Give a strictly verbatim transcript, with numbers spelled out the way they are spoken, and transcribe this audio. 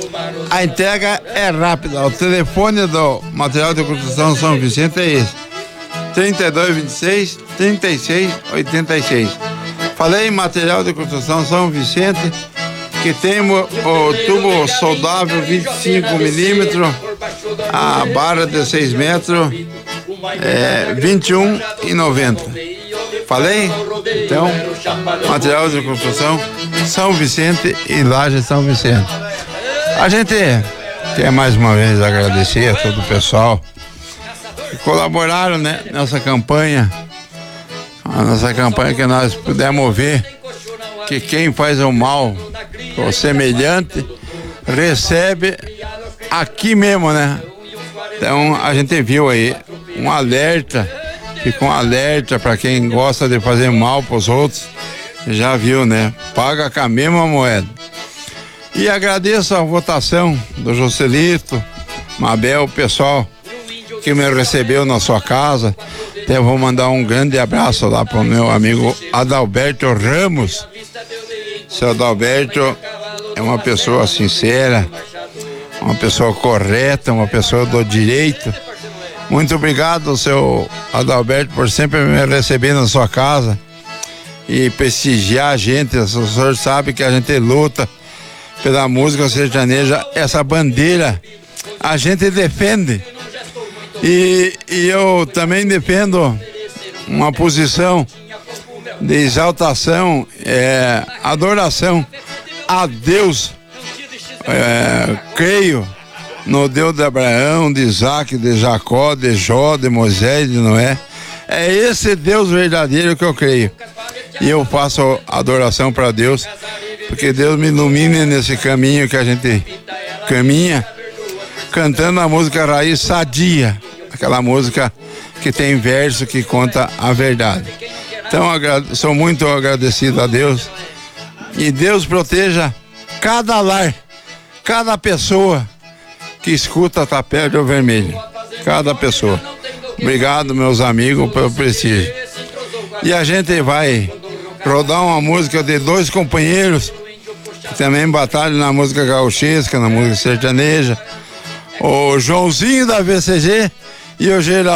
A entrega é rápida. O telefone do material de construção São Vicente é esse: trinta e dois, vinte e seis, trinta e seis, oitenta e seis. Falei em material de construção São Vicente, que tem o, o tubo soldável vinte e cinco milímetros, a barra de seis metros, é, vinte e um reais e noventa centavos. Falei? Então, material de construção São Vicente e Laje São Vicente. A gente quer mais uma vez agradecer a todo o pessoal que colaboraram, né, nessa campanha, a nossa campanha, que nós pudemos ver que quem faz o mal ao semelhante recebe aqui mesmo, né? Então a gente viu aí um alerta, ficou um alerta para quem gosta de fazer mal para os outros, já viu, né? Paga com a mesma moeda. E agradeço a votação do Joselito, Mabel, o pessoal que me recebeu na sua casa. Até vou mandar um grande abraço lá para o meu amigo Adalberto Ramos. Seu Adalberto é uma pessoa sincera, uma pessoa correta, uma pessoa do direito. Muito obrigado, seu Adalberto, por sempre me receber na sua casa e prestigiar a gente. O senhor sabe que a gente luta pela música sertaneja, essa bandeira a gente defende. E, e eu também defendo uma posição de exaltação, é, adoração a Deus. É, creio no Deus de Abraão, de Isaac, de Jacó, de Jó, de Moisés, de Noé. É esse Deus verdadeiro que eu creio. E eu faço adoração para Deus, porque Deus me ilumine nesse caminho que a gente caminha, cantando a música raiz sadia, aquela música que tem verso que conta a verdade. Então, sou muito agradecido a Deus, e Deus proteja cada lar, cada pessoa que escuta Tapera do Vermelho, cada pessoa. Obrigado, meus amigos, pelo prestígio. E a gente vai rodar uma música de dois companheiros que também batalham na música gauchesca, na música sertaneja, o Joãozinho da V C G e o Geraldo